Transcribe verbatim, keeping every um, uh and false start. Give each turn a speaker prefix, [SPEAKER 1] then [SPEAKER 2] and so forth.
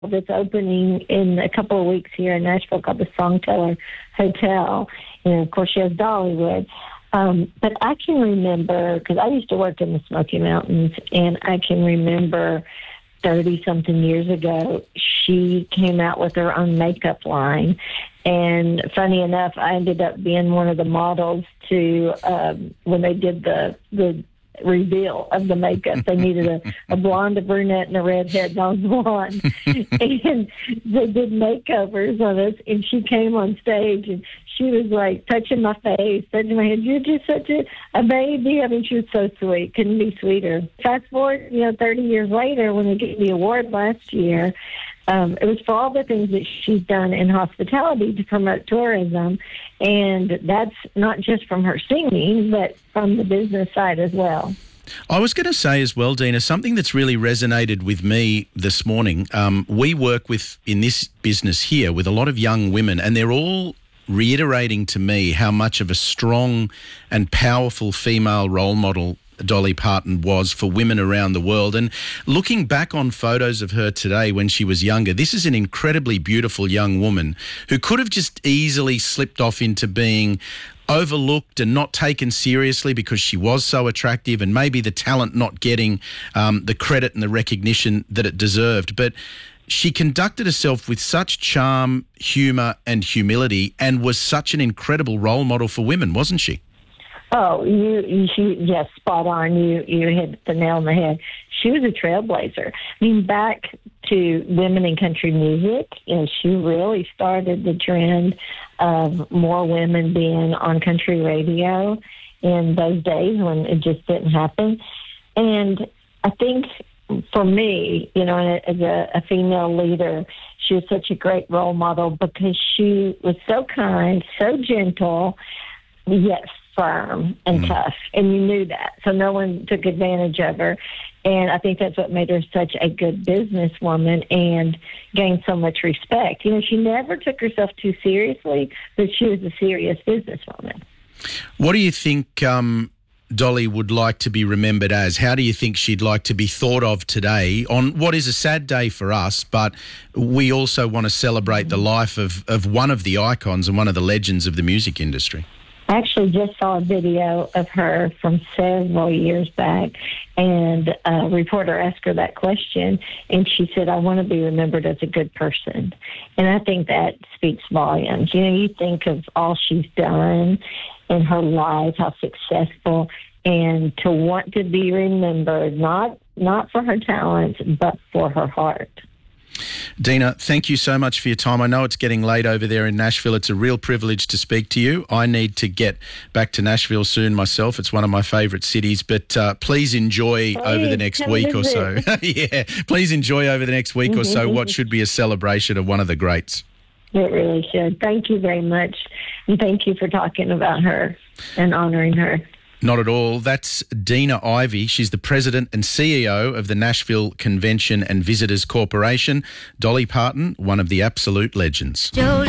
[SPEAKER 1] that's opening in a couple of weeks here in Nashville called the Songteller Hotel. And, of course, she has Dollywood. Um, but I can remember, because I used to work in the Smoky Mountains, and I can remember thirty-something years ago, she came out with her own makeup line. And funny enough, I ended up being one of the models to, um, when they did the the reveal of the makeup. They needed a, a blonde, a brunette, and a redhead, and I was blonde. And they did makeovers on us, and she came on stage, and she was like touching my face, touching my head. You're just such a, a baby. I mean, she was so sweet. Couldn't be sweeter. Fast forward, you know, thirty years later, when they gave the award last year, Um, it was for all the things that she's done in hospitality to promote tourism. And that's not just from her singing, but from the business side as well.
[SPEAKER 2] I was going to say as well, Dina, something that's really resonated with me this morning. Um, we work with, in this business here, with a lot of young women, and they're all reiterating to me how much of a strong and powerful female role model Dolly Parton was for women around the world. And looking back on photos of her today when she was younger, this is an incredibly beautiful young woman who could have just easily slipped off into being overlooked and not taken seriously because she was so attractive, and maybe the talent not getting um, the credit and the recognition that it deserved. But she conducted herself with such charm, humour and humility, and was such an incredible role model for women, wasn't she?
[SPEAKER 1] Oh, you, you, she, yes, spot on. You, you hit the nail on the head. She was a trailblazer. I mean, back to women in country music, you know, she really started the trend of more women being on country radio in those days when it just didn't happen. And I think for me, you know, as a, a female leader, she was such a great role model because she was so kind, so gentle, yes, firm and mm. tough, and you knew that. So no one took advantage of her. And I think that's what made her such a good businesswoman and gained so much respect. You know, she never took herself too seriously, but she was a serious businesswoman.
[SPEAKER 2] What do you think um, Dolly would like to be remembered as? How do you think she'd like to be thought of today on what is a sad day for us, but we also want to celebrate the life of, of one of the icons and one of the legends of the music industry?
[SPEAKER 1] I actually just saw a video of her from several years back, and a reporter asked her that question, and she said, I want to be remembered as a good person. And I think that speaks volumes. You know, you think of all she's done in her life, how successful, and to want to be remembered, not not for her talents, but for her heart.
[SPEAKER 2] Dina, thank you so much for your time. I know it's getting late over there in Nashville. It's a real privilege to speak to you. I need to get back to Nashville soon myself. It's one of my favourite cities, but uh, please enjoy please, over the next week or so. yeah, please enjoy over the next week or so what should be a celebration of one of the greats.
[SPEAKER 1] It really should. Thank you very much, and thank you for talking about her and honouring her.
[SPEAKER 2] Not at all. That's Dina Ivey. She's the president and C E O of the Nashville Convention and Visitors Corporation. Dolly Parton, one of the absolute legends. Jolie.